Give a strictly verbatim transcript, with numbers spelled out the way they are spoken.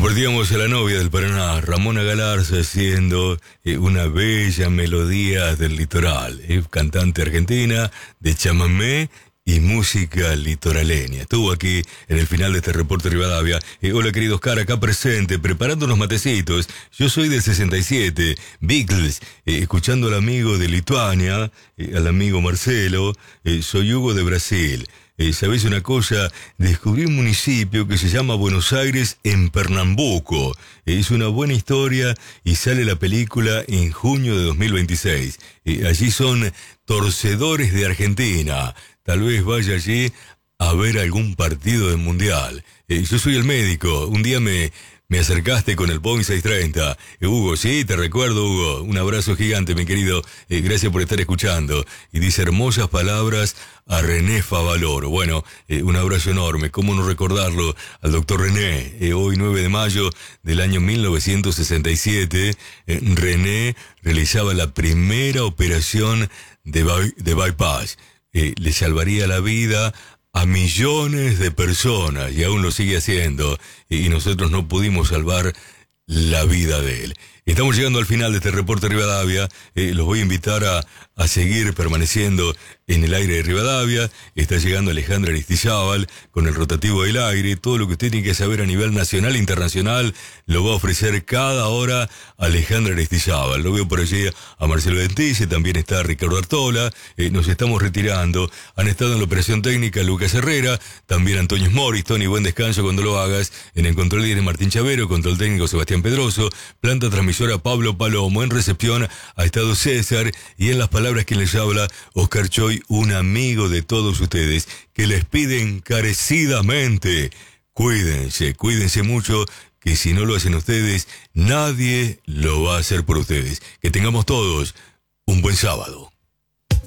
Compartíamos a la novia del Paraná, Ramona Galarza, haciendo eh, una bella melodía del litoral, eh, cantante argentina de chamamé y música litoraleña. Estuvo aquí en el final de este reporte Rivadavia. Eh, hola querido Oscar, acá presente, preparando unos matecitos. Yo soy del sesenta y siete, Beatles, eh, escuchando al amigo de Lituania, eh, al amigo Marcelo. Eh, soy Hugo de Brasil. Eh, ¿Sabés una cosa? Descubrí un municipio que se llama Buenos Aires en Pernambuco. Eh, es una buena historia y sale la película en junio de dos mil veintiséis. Eh, allí son torcedores de Argentina. Tal vez vaya allí a ver algún partido del Mundial. Eh, yo soy el médico. Un día me... Me acercaste con el Boeing seiscientos treinta. Eh, Hugo, sí, te recuerdo, Hugo. Un abrazo gigante, mi querido. Eh, gracias por estar escuchando. Y dice hermosas palabras a René Favaloro. Bueno, eh, un abrazo enorme. ¿Cómo no recordarlo al doctor René? Eh, hoy, nueve de mayo del año mil novecientos sesenta y siete, eh, René realizaba la primera operación de, by- de bypass. Eh, le salvaría la vida a millones de personas y aún lo sigue haciendo, y nosotros no pudimos salvar la vida de él. Estamos llegando al final de este reporte Rivadavia. Eh, los voy a invitar a, a seguir permaneciendo en el aire de Rivadavia. Está llegando Alejandra Aristizábal con el rotativo del aire. Todo lo que usted tiene que saber a nivel nacional e internacional lo va a ofrecer cada hora Alejandra Aristizábal. Lo veo por allí a Marcelo Ventice, también está Ricardo Artola. Eh, nos estamos retirando. Han estado en la operación técnica Lucas Herrera, también Antonio Morris. Tony, buen descanso cuando lo hagas. En el control viene Martín Chavero, control técnico Sebastián Pedroso, planta transmisora Pablo Palomo, en recepción ha estado César, y en las palabras que les habla Oscar Choy, un amigo de todos ustedes, que les pide encarecidamente, cuídense, cuídense mucho, que si no lo hacen ustedes, nadie lo va a hacer por ustedes. Que tengamos todos un buen sábado.